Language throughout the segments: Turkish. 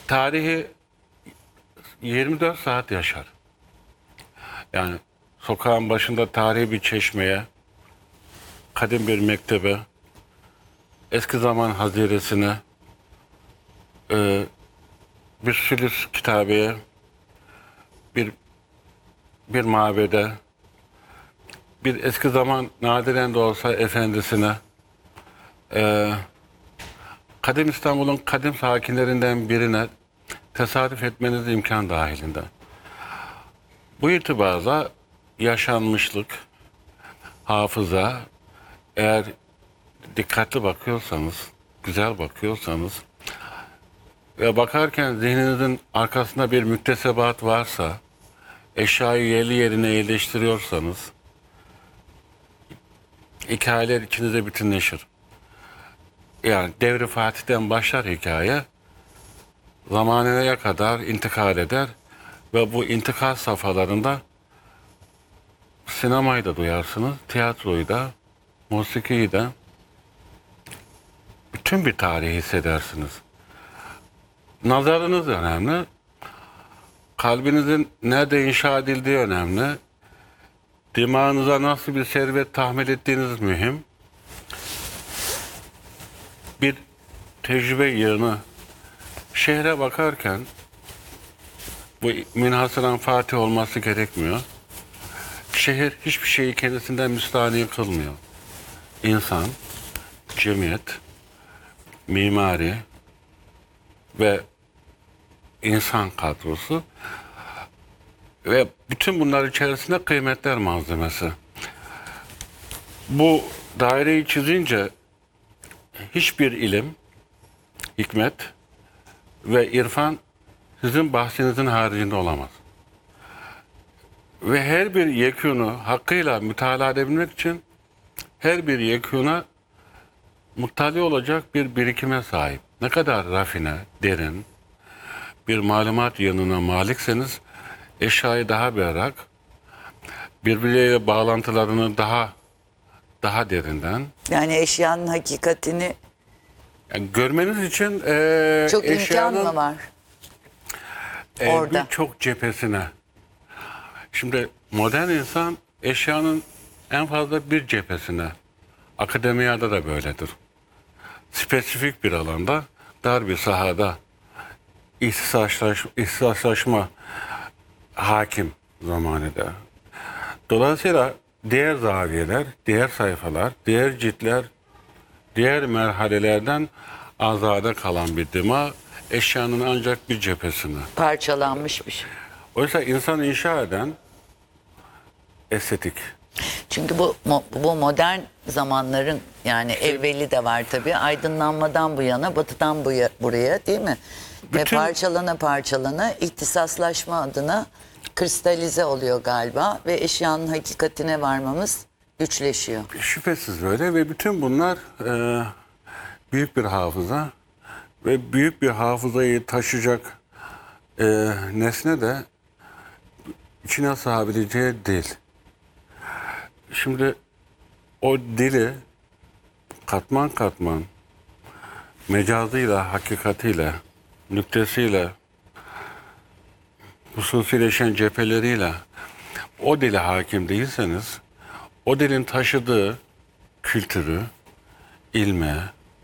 tarihi 24 saat yaşar. Yani sokağın başında tarihi bir çeşmeye, kadim bir mektebe, eski zaman haziresine, bir sülüs kitabeye, bir mabede, bir eski zaman nadiren de olsa efendisine, kadim İstanbul'un kadim sakinlerinden birine tesadüf etmeniz imkan dahilinde. Bu itibarla yaşanmışlık, hafıza, eğer dikkatli bakıyorsanız, güzel bakıyorsanız ve bakarken zihninizin arkasında bir müktesebat varsa, eşyayı yerli yerine yerleştiriyorsanız, hikayeler içinizde bütünleşir. Yani Devri Fatih'ten başlar hikaye, zamanına kadar intikal eder ve bu intikal safhalarında sinemayı da duyarsınız, tiyatroyu da, musikiyi de, bütün bir tarihi hissedersiniz. Nazarınız önemli, kalbinizin nerede inşa edildiği önemli, dimağınıza nasıl bir servet tahmil ettiğiniz mühim. Bir tecrübe yığını, şehre bakarken bu münhasıran Fatih olması gerekmiyor. Şehir hiçbir şeyi kendisinden müstahni kılmıyor. İnsan, cemiyet, mimari ve insan kadrosu ve bütün bunlar içerisinde kıymetler malzemesi. Bu daireyi çizince hiçbir ilim, hikmet ve irfan sizin bahsinizin haricinde olamaz. Ve her bir yekûnu hakkıyla mütalaa edebilmek için her bir yekûna muttali olacak bir birikime sahip. Ne kadar rafine, derin bir malumat yanına malikseniz eşyayı daha berrak, birbirleriyle bağlantılarını daha derinden. Yani eşyanın hakikatini Yani görmeniz için çok imkan eşyanın mı var orada? birçok cephesine. Şimdi modern insan eşyanın en fazla bir cephesine. Akademiyada da böyledir. Spesifik bir alanda, dar bir sahada ihtisaslaşma hakim zamanında. Dolayısıyla diğer zaviyeler, diğer sayfalar, diğer ciltler, diğer merhalelerden azade kalan bir dima eşyanın ancak bir cephesine. Parçalanmış bir şey. Oysa insan inşa eden estetik. Çünkü bu modern zamanların yani evveli de var tabii. Aydınlanmadan bu yana, batıdan buraya değil mi? Ve parçalana ihtisaslaşma adına kristalize oluyor galiba ve eşyanın hakikatine varmamız güçleşiyor. Şüphesiz böyle ve bütün bunlar büyük bir hafıza ve büyük bir hafızayı taşıyacak nesne de içine sığabileceği dil. Şimdi o dili katman katman mecazıyla, hakikatiyle, nüktesiyle, hususileşen cepheleriyle o dile hakim değilseniz o dilin taşıdığı kültürü, ilme,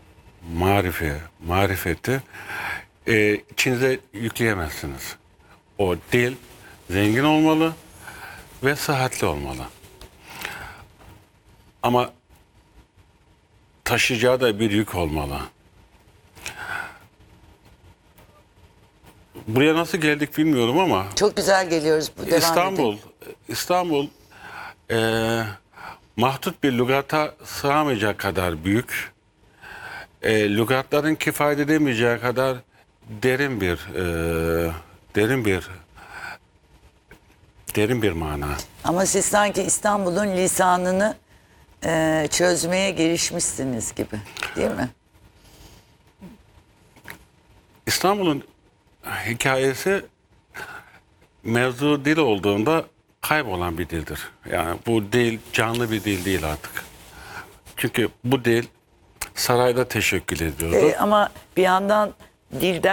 marifeti içinize yükleyemezsiniz. O dil zengin olmalı ve sıhhatli olmalı. Ama taşıyacağı da bir yük olmalı. Buraya nasıl geldik bilmiyorum ama Çok güzel geliyoruz. Devam edelim. İstanbul mahdut bir lügata sığamayacak kadar büyük, lügatların kifayet edemeyeceği kadar derin bir mana. Ama siz sanki İstanbul'un lisanını çözmeye girişmişsiniz gibi, değil mi? İstanbul'un hikayesi mevzu dil olduğunda kaybolan bir dildir. Yani bu dil canlı bir dil değil artık. Çünkü bu dil sarayda teşekkül ediyordu. Ama bir yandan dilden